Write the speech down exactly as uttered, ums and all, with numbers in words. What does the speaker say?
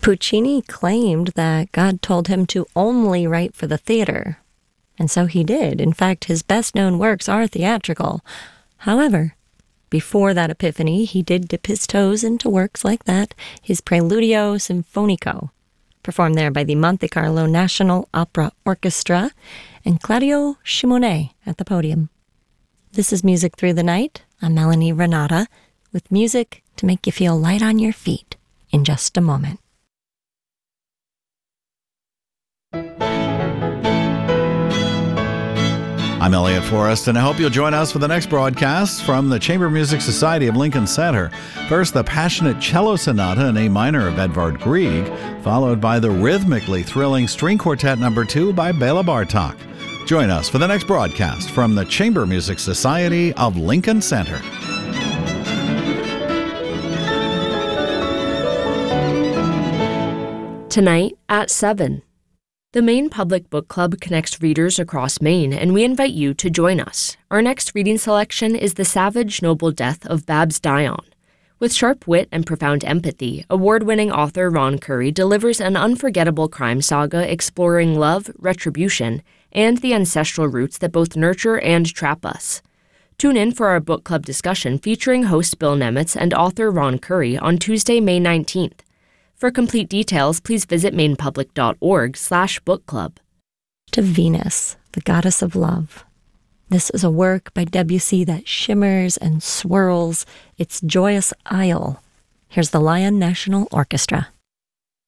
Puccini claimed that God told him to only write for the theater, and so he did. In fact, his best-known works are theatrical. However, before that epiphany, he did dip his toes into works like that, his Preludio Sinfonico, performed there by the Monte Carlo National Opera Orchestra, and Claudio Simonet at the podium. This is Music Through the Night. I'm Melanie Renata, with music to make you feel light on your feet in just a moment. I'm Elliot Forrest, and I hope you'll join us for the next broadcast from the Chamber Music Society of Lincoln Center. First, the passionate cello sonata in A minor of Edvard Grieg, followed by the rhythmically thrilling string quartet number two by Bela Bartok. Join us for the next broadcast from the Chamber Music Society of Lincoln Center. Tonight at seven. The Maine Public Book Club connects readers across Maine, and we invite you to join us. Our next reading selection is The Savage Noble Death of Babs Dion. With sharp wit and profound empathy, award-winning author Ron Curry delivers an unforgettable crime saga exploring love, retribution, and the ancestral roots that both nurture and trap us. Tune in for our book club discussion featuring host Bill Nemitz and author Ron Curry on Tuesday, May nineteenth. For complete details, please visit mainepublic.org slash book club. To Venus, the goddess of love. This is a work by Debussy that shimmers and swirls its joyous isle. Here's the Lyon National Orchestra.